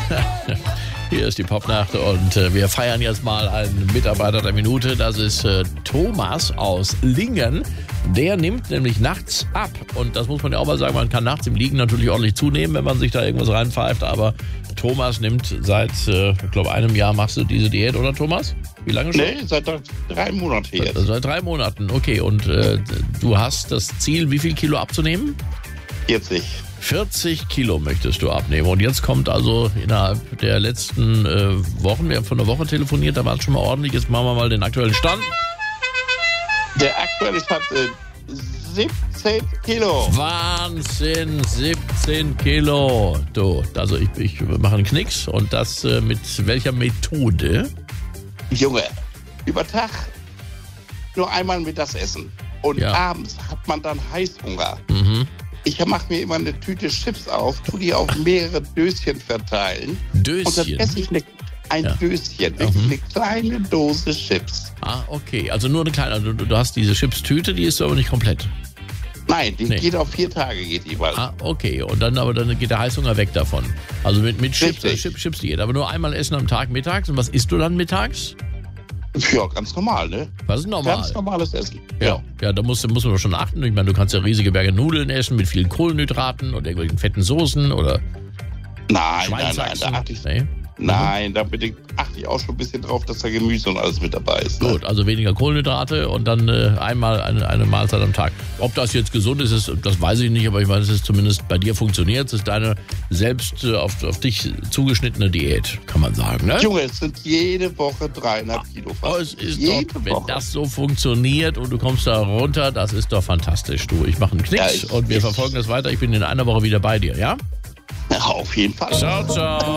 Hier ist die Popnacht und wir feiern jetzt mal einen Mitarbeiter der Minute. Das ist Thomas aus Lingen. Der nimmt nämlich nachts ab. Und das muss man ja auch mal sagen, man kann nachts im Liegen natürlich ordentlich zunehmen, wenn man sich da irgendwas reinpfeift. Aber Thomas nimmt seit, ich glaube, einem Jahr machst du diese Diät, oder Thomas? Wie lange schon? Nee, seit 3 Monaten jetzt. Seit 3 Monaten, okay. Und du hast das Ziel, wie viel Kilo abzunehmen? 40 Kilo möchtest du abnehmen. Und jetzt kommt also innerhalb der letzten Wochen, wir haben vor einer Woche telefoniert, da war es schon mal ordentlich. Jetzt machen wir mal den aktuellen Stand. Der aktuelle Stand 17 Kilo. Wahnsinn, 17 Kilo. Du, also ich mache einen Knicks. Und das mit welcher Methode? Junge, über Tag nur einmal mittags essen. Und abends hat man dann Heißhunger. Mhm. Ich mache mir immer eine Tüte Chips auf, tue die auf mehrere Döschen verteilen. Döschen? Und dann esse ich ein Döschen, wirklich eine kleine Dose Chips. Ah, okay. Also nur eine kleine. Also du hast diese Chips-Tüte, die ist aber nicht komplett. Nein, die geht auf 4 Tage, geht die bald. Ah, okay. Und dann geht der Heißhunger weg davon. Also mit Chips-Diät. Aber nur einmal essen am Tag mittags. Und was isst du dann mittags? Ja, ganz normal, ne? Was ist normal? Ganz normales Essen. Ja, da muss man schon achten. Ich meine, du kannst ja riesige Berge Nudeln essen mit vielen Kohlenhydraten oder irgendwelchen fetten Soßen oder Nein, da achte ich auch schon ein bisschen drauf, dass da Gemüse und alles mit dabei ist. Ne? Gut, also weniger Kohlenhydrate und dann einmal eine Mahlzeit am Tag. Ob das jetzt gesund ist, das weiß ich nicht, aber ich weiß, dass es zumindest bei dir funktioniert. Es ist deine selbst auf dich zugeschnittene Diät, kann man sagen, ne? Junge, es sind jede Woche 3,5 Kilo. Es ist doch, wenn das so funktioniert und du kommst da runter, das ist doch fantastisch, du. Ich mache einen Knicks und wir verfolgen das weiter. Ich bin in einer Woche wieder bei dir, ja? Ja, auf jeden Fall. Ciao, ciao.